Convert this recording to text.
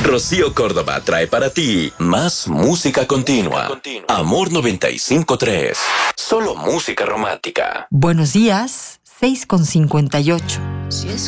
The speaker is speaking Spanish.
Rocío Córdoba trae para ti más música continua. Amor 95.3. Solo música romántica. Buenos días, 6:58.